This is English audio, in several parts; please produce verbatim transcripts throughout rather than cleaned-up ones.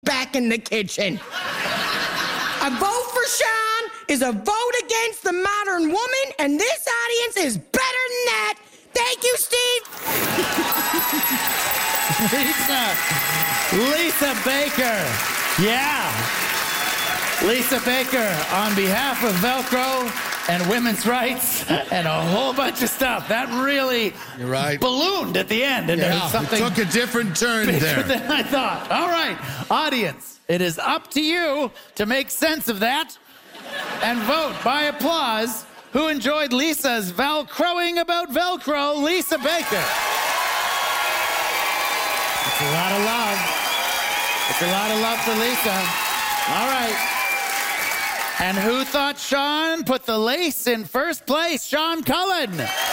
back in the kitchen. A vote for Sean is a vote against the modern woman, and this audience is better than that. Thank you, Steve. Lisa. Lisa Baker. Yeah. Lisa Baker, on behalf of Velcro and women's rights and a whole bunch of stuff. That really You're right. ballooned at the end. And Yeah, there's something it took a different turn bigger there. than I thought. All right, audience, it is up to you to make sense of that and vote by applause who enjoyed Lisa's Velcroing about Velcro, Lisa Baker. It's a lot of love. It's a lot of love for Lisa. All right. And who thought Sean put the lace in first place? Sean Cullen.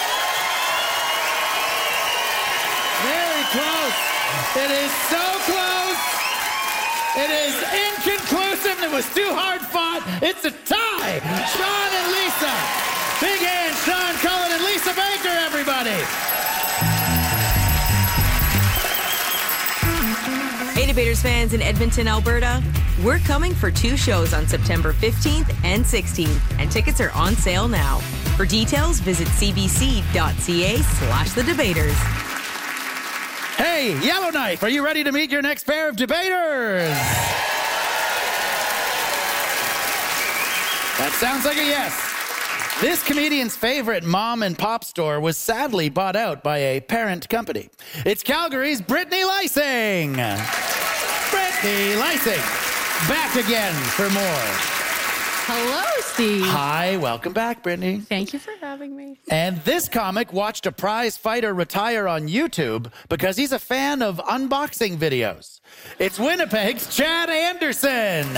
Very close. It is so close. It is inconclusive. It was too hard fought. It's a tie. Sean and Lisa. Big hand, Sean Cullen and Lisa Baker, everybody. Hey, Debaters fans in Edmonton, Alberta. We're coming for two shows on September fifteenth and sixteenth, and tickets are on sale now. For details, visit cbc.ca slash the debaters. Hey, Yellowknife, are you ready to meet your next pair of debaters? That sounds like a yes. This comedian's favorite mom and pop store was sadly bought out by a parent company. It's Calgary's Brittany Lysing. Brittany Lysing, back again for more. Hello, Steve. Hi, welcome back, Brittany. Thank you for having me. And this comic watched a prize fighter retire on YouTube because he's a fan of unboxing videos. It's Winnipeg's Chad Anderson.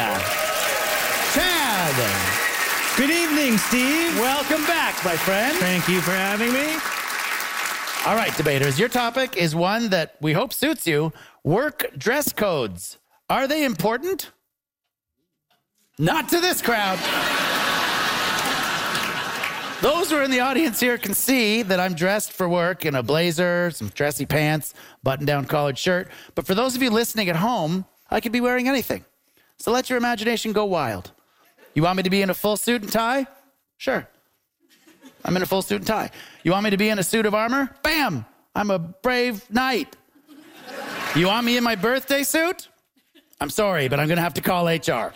Chad. Good evening, Steve. Welcome back, my friend. Thank you for having me. All right, debaters, your topic is one that we hope suits you. Work dress codes. Are they important? Not to this crowd. Those who are in the audience here can see that I'm dressed for work in a blazer, some dressy pants, button-down collared shirt. But for those of you listening at home, I could be wearing anything. So let your imagination go wild. You want me to be in a full suit and tie? Sure. I'm in a full suit and tie. You want me to be in a suit of armor? Bam! I'm a brave knight. You want me in my birthday suit? I'm sorry, but I'm going to have to call H R.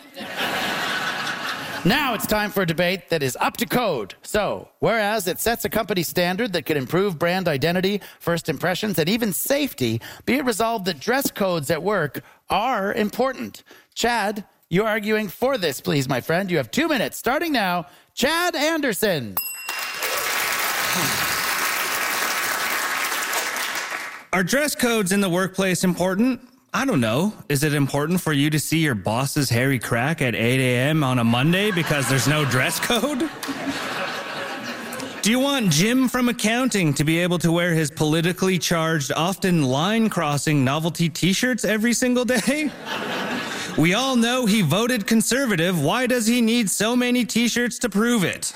Now it's time for a debate that is up to code. So, whereas it sets a company standard that can improve brand identity, first impressions, and even safety, be it resolved that dress codes at work are important. Chad, you're arguing for this, please, my friend. You have two minutes, starting now. Chad Anderson. Are dress codes in the workplace important? I don't know. Is it important for you to see your boss's hairy crack at eight a.m. on a Monday because there's no dress code? Do you want Jim from accounting to be able to wear his politically charged, often line-crossing novelty t-shirts every single day? We all know he voted conservative. Why does he need so many t-shirts to prove it?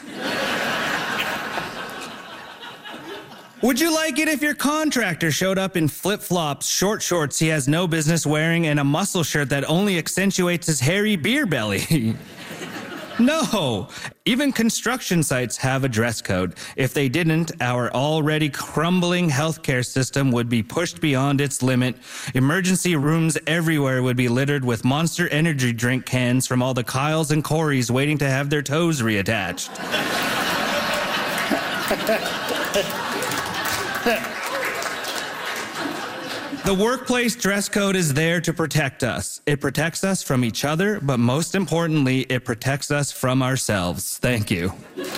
Would you like it if your contractor showed up in flip-flops, short shorts he has no business wearing, and a muscle shirt that only accentuates his hairy beer belly? No. Even construction sites have a dress code. If they didn't, our already crumbling healthcare system would be pushed beyond its limit. Emergency rooms everywhere would be littered with Monster Energy drink cans from all the Kyles and Corys waiting to have their toes reattached. The workplace dress code is there to protect us. It protects us from each other, but most importantly, it protects us from ourselves. Thank you.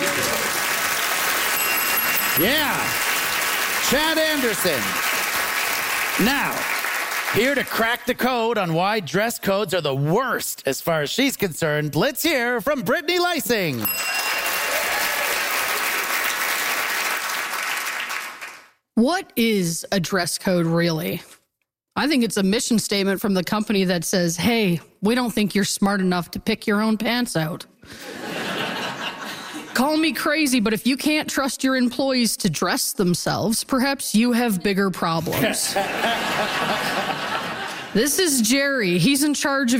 Yeah. Chad Anderson. Now, here to crack the code on why dress codes are the worst as far as she's concerned, let's hear from Brittany Lysing. What is a dress code really? I think it's a mission statement from the company that says, hey, we don't think you're smart enough to pick your own pants out. Call me crazy, but if you can't trust your employees to dress themselves, perhaps you have bigger problems. This is Jerry. He's in charge of